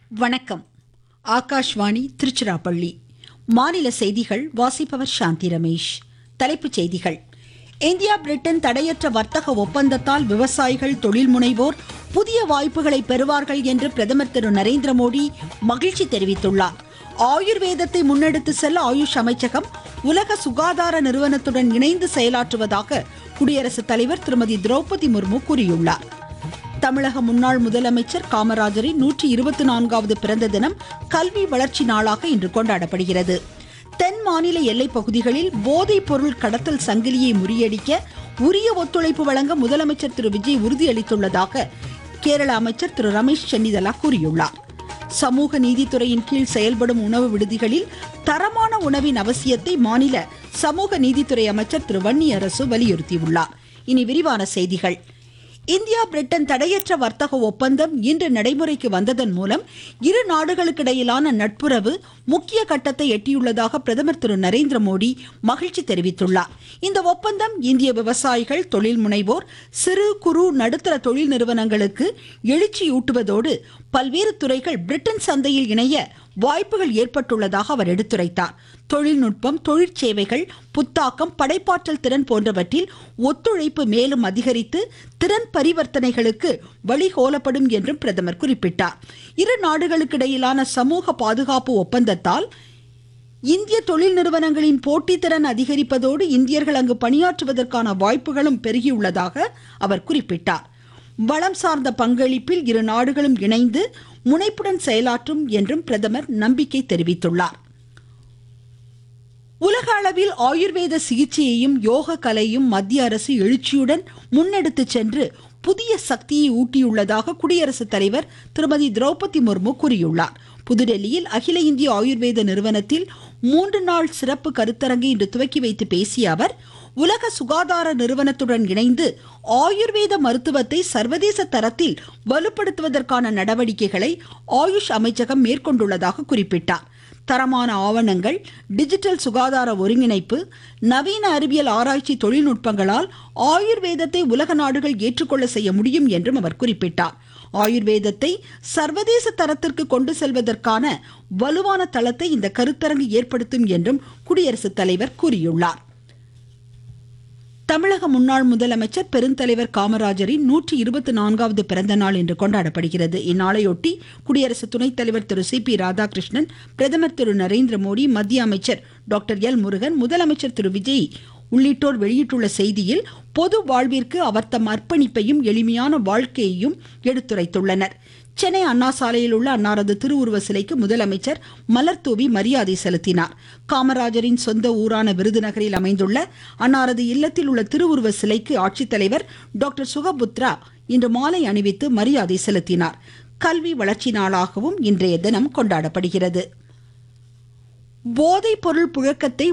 வணக்கம். ஆகாஷ்வாணி திருச்சிராப்பள்ளி. மாநில செய்திகள் வாசிப்பவர் சாந்தி ரமேஷ். தலைப்புச் செய்திகள். இந்தியா பிரிட்டன் தடையற்ற வர்த்தக ஒப்பந்தத்தால் விவசாயிகள், தொழில் முனைவோர் புதிய வாய்ப்புகளை பெறுவார்கள் என்று பிரதமர் திரு நரேந்திர மோடி மகிழ்ச்சி தெரிவித்துள்ளார். ஆயுர்வேதத்தை முன்னெடுத்து செல்ல ஆயுஷ் அமைச்சகம் உலக சுகாதார நிறுவனத்துடன் இணைந்து செயலாற்றுவதாக குடியரசுத் தலைவர் திருமதி திரௌபதி முர்மு கூறியுள்ளார். தமிழக முன்னாள் முதலமைச்சர் காமராஜரின் 124வது பிறந்த தினம் கல்வி வளர்ச்சி நாளாக இன்று கொண்டாடப்படுகிறது. தென் மாநில எல்லைப் பகுதிகளில் போதைப் பொருள் கடத்தல் சங்கிலியை முறியடிக்க உரிய ஒத்துழைப்பு வழங்க முதலமைச்சர் திரு விஜய் உறுதியளித்துள்ளதாக கேரள அமைச்சர் திரு ரமேஷ் சென்னிதலா கூறியுள்ளார். சமூக நீதித்துறையின் கீழ் செயல்படும் உணவு விடுதிகளில் தரமான உணவின் அவசியத்தை மாநில சமூக நீதித்துறை அமைச்சர் திரு வன்னியரசு வலியுறுத்தியுள்ளார். இனி விரிவான செய்திகள். இந்தியா பிரிட்டன் தடையற்ற வர்த்தக ஒப்பந்தம் இன்று நடைமுறைக்கு வந்ததன் மூலம் இரு நாடுகளுக்கிடையிலான நட்புறவு முக்கிய கட்டத்தை எட்டியுள்ளதாக பிரதமர் திரு நரேந்திர மோடி மகிழ்ச்சி தெரிவித்துள்ளார். இந்த ஒப்பந்தம் இந்திய விவசாயிகள், தொழில் முனைவோர், சிறு குறு நடுத்தர தொழில் நிறுவனங்களுக்கு எழுச்சியூட்டுவதோடு பல்வேறு துறைகள் பிரிட்டன் சந்தையில் இணைய வாய்ப்புகள் ஏற்பட்டுள்ளதாக அவர் எடுத்துரைத்தார். தொழில்நுட்பம், தொழிற்சேவைகள், புத்தாக்கம், படைப்பாற்றல் திறன் போன்றவற்றில் ஒத்துழைப்பு மேலும் அதிகரித்து திறன் பரிவர்த்தனைகளுக்கு வழிகோலப்படும் என்றும் பிரதமர் குறிப்பிட்டார். இரு நாடுகளுக்கிடையிலான சமூக பாதுகாப்பு ஒப்பந்தத்தால் இந்திய தொழில் நிறுவனங்களின் போட்டித்திறன் அதிகரிப்பதோடு இந்தியர்கள் அங்கு பணியாற்றுவதற்கான வாய்ப்புகளும் பெருகியுள்ளதாக அவர் குறிப்பிட்டார். வளம் சார்ந்த பங்களிப்பில் இரு நாடுகளும் இணைந்து முனைப்புடன் செயலாற்றும் என்றும் பிரதமர் நம்பிக்கை தெரிவித்துள்ளார். உலக அளவில் ஆயுர்வேத சிகிச்சையையும் யோக கலையும் மத்திய அரசு எழுச்சியுடன் முன்னெடுத்து சென்று புதிய சக்தியை ஊட்டியுள்ளதாக குடியரசுத் தலைவர் திருமதி திரௌபதி முர்மு கூறியுள்ளார். புதுடெல்லியில் அகில இந்திய ஆயுர்வேத நிறுவனத்தில் 3 நாள் சிறப்பு கருத்தரங்கை இன்று துவக்கி வைத்து பேசிய அவர், உலக சுகாதார நிறுவனத்துடன் இணைந்து ஆயுர்வேத மருத்துவத்தை சர்வதேச தரத்தில் வலுப்படுத்துவதற்கான நடவடிக்கைகளை ஆயுஷ் அமைச்சகம் மேற்கொண்டுள்ளதாக குறிப்பிட்டார். தரமான ஆவணங்கள், டிஜிட்டல் சுகாதார ஒருங்கிணைப்பு, நவீன அறிவியல் ஆராய்ச்சி தொழில்நுட்பங்களால் ஆயுர்வேதத்தை உலக நாடுகள் ஏற்றுக்கொள்ள செய்ய முடியும் என்றும் அவர் குறிப்பிட்டார். ஆயுர்வேதத்தை சர்வதேச தரத்திற்கு கொண்டு செல்வதற்கான வலுவான தளத்தை இந்த கருத்தரங்கு ஏற்படுத்தும் என்றும் குடியரசுத் தலைவர் கூறியுள்ளார். தமிழக முன்னாள் முதலமைச்சர் பெருந்தலைவர் காமராஜரின் 124வது பிறந்த நாள் இன்று கொண்டாடப்படுகிறது. இந்நாளையொட்டி குடியரசு துணைத் தலைவர் திரு சி.பி. ராதாகிருஷ்ணன், பிரதமர் திரு நரேந்திர மோடி, மத்திய அமைச்சர் டாக்டர் எல். முருகன், முதலமைச்சர் திரு விஜய் உள்ளிட்டோர் வெளியிட்டுள்ள செய்தியில் பொது வாழ்விற்கு அவர் தம் அர்ப்பணிப்பையும் எளிமையான வாழ்க்கையையும் எடுத்துரைத்துள்ளனர். சென்னை அண்ணா சாலையில் உள்ள அன்னாரது திருவுருவ சிலைக்கு முதலமைச்சர் மலர் தூவி மரியாதை செலுத்தினார். காமராஜரின் சொந்த ஊரான விருதுநகரில் அமைந்துள்ள அன்னாரது இல்லத்தில் உள்ள திருவுருவ சிலைக்கு ஆட்சித்தலைவர் டாக்டர் சுகபுத்ரா இன்று மாலை அணிவித்து மரியாதை செலுத்தினார். கல்வி வளர்ச்சி நாளாகவும் இன்றைய தினம் கொண்டாடப்படுகிறது. போதைப் பொருள் புழக்கத்தை